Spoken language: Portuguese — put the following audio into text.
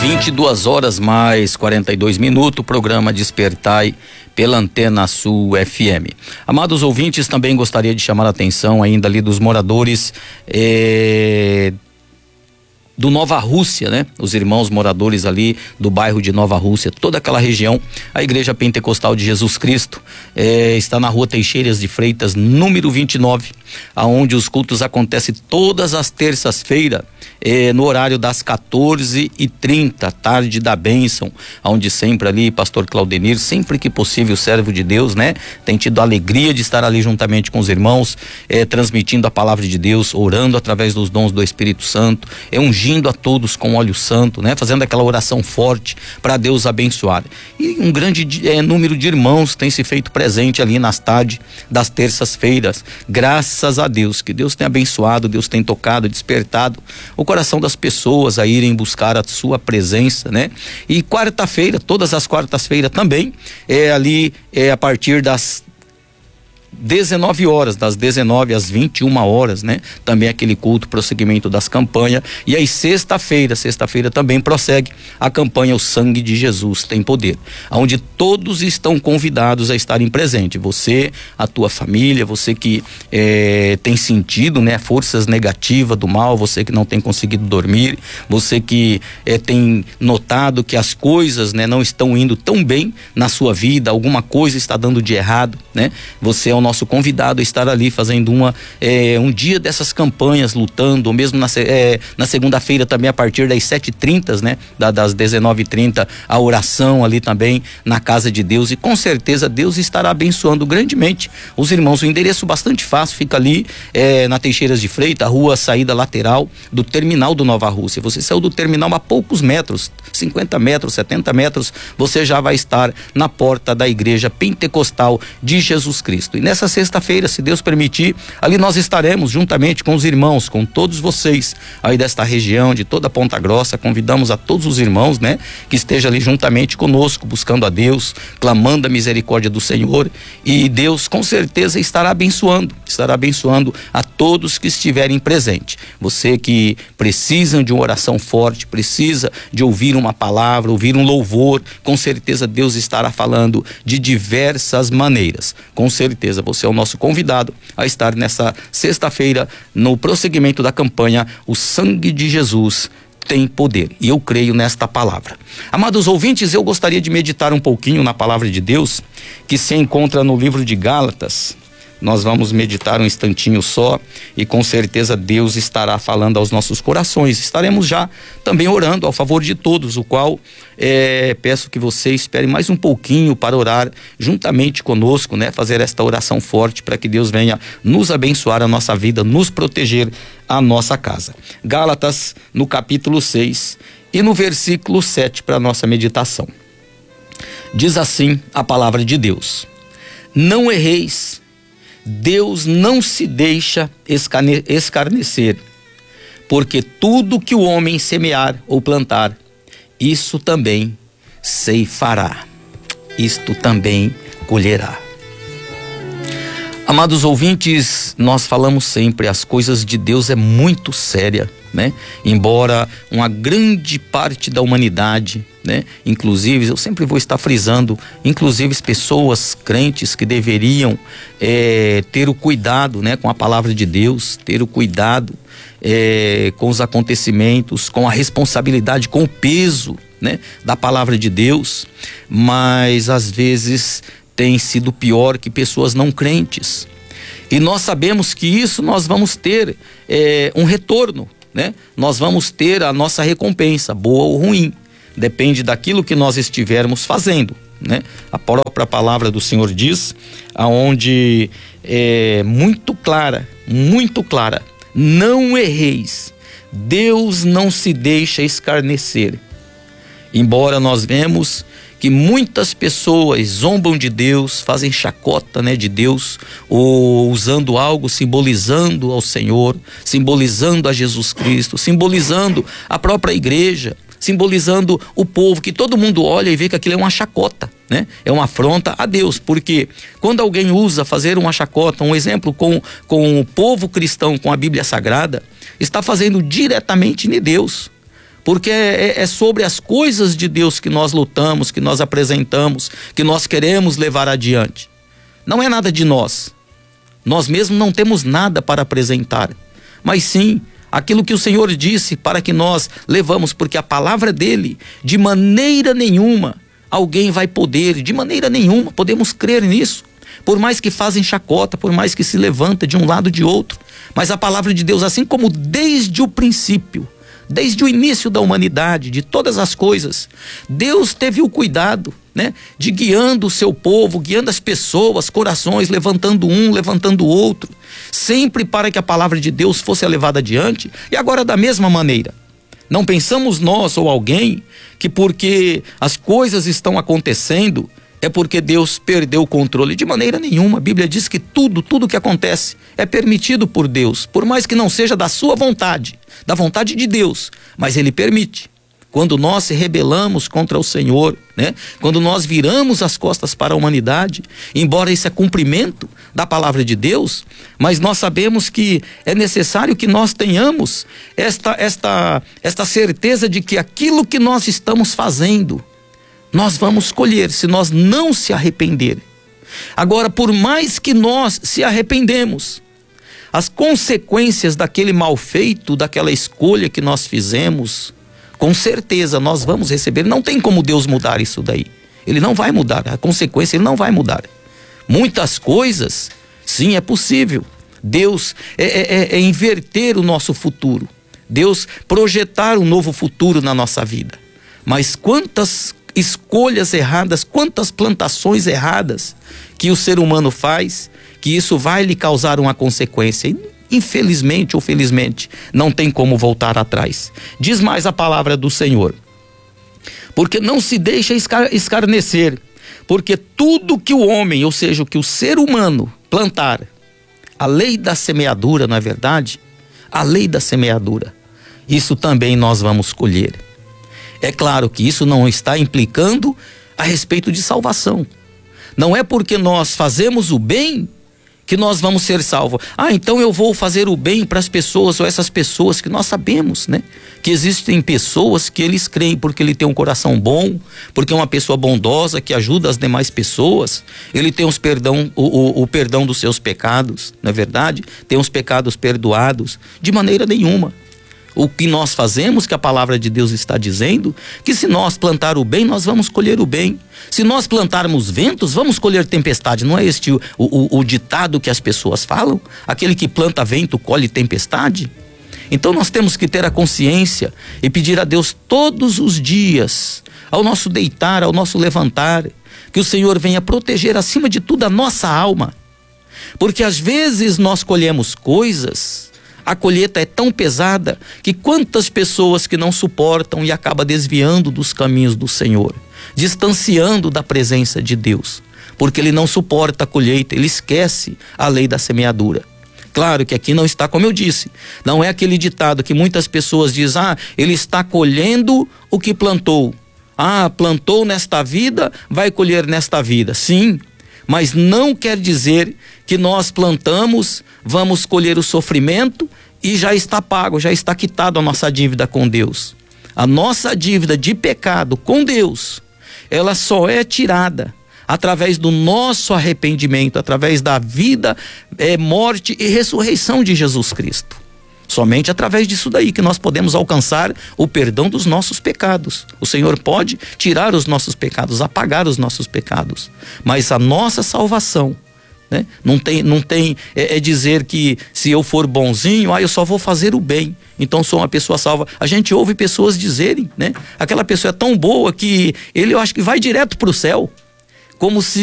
22 horas mais 42 minutos, programa Despertai pela Antena Sul FM. Amados ouvintes, também gostaria de chamar a atenção ainda ali dos moradores do Nova Rússia, né? Os irmãos moradores ali do bairro de Nova Rússia, toda aquela região. A Igreja Pentecostal de Jesus Cristo está na rua Teixeiras de Freitas, número 29, aonde os cultos acontecem todas as terças-feiras, no horário das 14h30, tarde da bênção, onde sempre ali, pastor Claudenir, sempre que possível, servo de Deus, né? Tem tido a alegria de estar ali juntamente com os irmãos, transmitindo a palavra de Deus, orando através dos dons do Espírito Santo, ungindo a todos com óleo santo, né? Fazendo aquela oração forte para Deus abençoar. E um grande número de irmãos tem se feito presente ali nas tardes das terças-feiras. Graças a Deus, que Deus tem abençoado, Deus tem tocado, despertado o coração das pessoas a irem buscar a sua presença, né? E quarta-feira, todas as quartas-feiras também, ali a partir das 19 horas, das 19 às 21 horas, né? Também aquele culto, prosseguimento das campanhas. E aí sexta-feira também prossegue a campanha O Sangue de Jesus Tem Poder, onde todos estão convidados a estarem presentes. Você, a tua família, você que tem sentido, né, forças negativas do mal, você que não tem conseguido dormir, você que tem notado que as coisas, né, não estão indo tão bem na sua vida, alguma coisa está dando de errado, né? Você é o nosso convidado a estar ali fazendo um dia dessas campanhas, lutando, ou mesmo na segunda-feira também a partir das 7h30, né? Das 19h30, a oração ali também na casa de Deus, e com certeza Deus estará abençoando grandemente os irmãos. O endereço bastante fácil, fica ali na Teixeiras de Freitas, a rua saída lateral do terminal do Nova Rússia. Você saiu do terminal a poucos metros, 50 metros, 70 metros, você já vai estar na porta da Igreja Pentecostal de Jesus Cristo. E nessa sexta-feira, se Deus permitir, ali nós estaremos juntamente com os irmãos, com todos vocês aí desta região, de toda Ponta Grossa. Convidamos a todos os irmãos, né, que estejam ali juntamente conosco, buscando a Deus, clamando a misericórdia do Senhor, e Deus com certeza estará abençoando a todos que estiverem presentes. Você que precisa de uma oração forte, precisa de ouvir uma palavra, ouvir um louvor, com certeza Deus estará falando de diversas maneiras. Com certeza você é o nosso convidado a estar nessa sexta-feira no prosseguimento da campanha O Sangue de Jesus Tem Poder, e eu creio nesta palavra. Amados ouvintes, eu gostaria de meditar um pouquinho na palavra de Deus que se encontra no livro de Gálatas. Nós vamos meditar um instantinho só, e com certeza Deus estará falando aos nossos corações. Estaremos já também orando ao favor de todos, o qual peço que você espere mais um pouquinho para orar juntamente conosco, né? Fazer esta oração forte para que Deus venha nos abençoar a nossa vida, nos proteger a nossa casa. Gálatas, no capítulo 6 e no versículo 7, para nossa meditação. Diz assim a palavra de Deus: não erreis, Deus não se deixa escarnecer, porque tudo que o homem semear ou plantar, isso também ceifará, isto também colherá. Amados ouvintes, nós falamos sempre, as coisas de Deus é muito séria, né? Embora uma grande parte da humanidade, né? Inclusive, eu sempre vou estar frisando, inclusive pessoas crentes que deveriam ter o cuidado, né? Com a palavra de Deus, ter o cuidado com os acontecimentos, com a responsabilidade, com o peso, né? Da palavra de Deus, mas às vezes tem sido pior que pessoas não crentes. E nós sabemos que isso nós vamos ter um retorno, né? Nós vamos ter a nossa recompensa, boa ou ruim, depende daquilo que nós estivermos fazendo, né? A própria palavra do Senhor diz, aonde muito clara, não erreis, Deus não se deixa escarnecer. Embora nós vemos que muitas pessoas zombam de Deus, fazem chacota, né, de Deus, ou usando algo simbolizando ao Senhor, simbolizando a Jesus Cristo, simbolizando a própria igreja, simbolizando o povo, que todo mundo olha e vê que aquilo é uma chacota, né? É uma afronta a Deus, porque quando alguém usa fazer uma chacota, um exemplo com o povo cristão, com a Bíblia Sagrada, está fazendo diretamente de Deus. porque é sobre as coisas de Deus que nós lutamos, que nós apresentamos, que nós queremos levar adiante. Não é nada de nós. Nós mesmos não temos nada para apresentar, mas sim aquilo que o Senhor disse para que nós levamos, porque a palavra dele, de maneira nenhuma alguém vai poder, de maneira nenhuma podemos crer nisso, por mais que fazem chacota, por mais que se levanta de um lado de outro, mas a palavra de Deus, assim como desde o princípio, desde o início da humanidade, de todas as coisas, Deus teve o cuidado, né, de guiando o seu povo, guiando as pessoas, corações, levantando um, levantando o outro, sempre para que a palavra de Deus fosse levada adiante. E agora, da mesma maneira, não pensamos nós ou alguém que porque as coisas estão acontecendo é porque Deus perdeu o controle. De maneira nenhuma. A Bíblia diz que tudo que acontece é permitido por Deus, por mais que não seja da sua vontade, da vontade de Deus, mas Ele permite. Quando nós se rebelamos contra o Senhor, né? Quando nós viramos as costas para a humanidade, embora isso é cumprimento da palavra de Deus, mas nós sabemos que é necessário que nós tenhamos esta certeza de que aquilo que nós estamos fazendo, nós vamos colher, se nós não se arrepender. Agora, por mais que nós se arrependemos, as consequências daquele mal feito, daquela escolha que nós fizemos, com certeza nós vamos receber. Não tem como Deus mudar isso daí. Ele não vai mudar, a consequência Ele não vai mudar. Muitas coisas, sim, é possível. Deus é inverter o nosso futuro. Deus projetar um novo futuro na nossa vida. Mas quantas escolhas erradas, quantas plantações erradas que o ser humano faz, que isso vai lhe causar uma consequência. Infelizmente ou felizmente, não tem como voltar atrás. Diz mais a palavra do Senhor: porque não se deixa escarnecer, porque tudo que o homem, ou seja, o que o ser humano plantar, a lei da semeadura, não é verdade? A lei da semeadura, isso também nós vamos colher. É claro que isso não está implicando a respeito de salvação. Não é porque nós fazemos o bem que nós vamos ser salvos. Então eu vou fazer o bem para as pessoas, ou essas pessoas que nós sabemos, né? Que existem pessoas que eles creem porque ele tem um coração bom, porque é uma pessoa bondosa que ajuda as demais pessoas, ele tem o perdão dos seus pecados, não é verdade? Tem os pecados perdoados. De maneira nenhuma. O que nós fazemos, que a palavra de Deus está dizendo, que se nós plantar o bem, nós vamos colher o bem. Se nós plantarmos ventos, vamos colher tempestade. Não é este o ditado que as pessoas falam? Aquele que planta vento, colhe tempestade? Então nós temos que ter a consciência e pedir a Deus todos os dias, ao nosso deitar, ao nosso levantar, que o Senhor venha proteger acima de tudo a nossa alma. Porque às vezes nós colhemos coisas, a colheita é tão pesada que quantas pessoas que não suportam e acaba desviando dos caminhos do Senhor, distanciando da presença de Deus, porque ele não suporta a colheita, ele esquece a lei da semeadura. Claro que aqui não está, como eu disse, não é aquele ditado que muitas pessoas dizem: ele está colhendo o que plantou. Plantou nesta vida, vai colher nesta vida. Sim, mas não quer dizer que nós plantamos, vamos colher o sofrimento e já está pago, já está quitado a nossa dívida com Deus. A nossa dívida de pecado com Deus, ela só é tirada através do nosso arrependimento, através da vida, morte e ressurreição de Jesus Cristo. Somente através disso daí que nós podemos alcançar o perdão dos nossos pecados. O Senhor pode tirar os nossos pecados, apagar os nossos pecados, mas a nossa salvação, né? Não tem dizer que se eu for bonzinho, eu só vou fazer o bem, então sou uma pessoa salva. A gente ouve pessoas dizerem, né? Aquela pessoa é tão boa que eu acho que vai direto para o céu, como se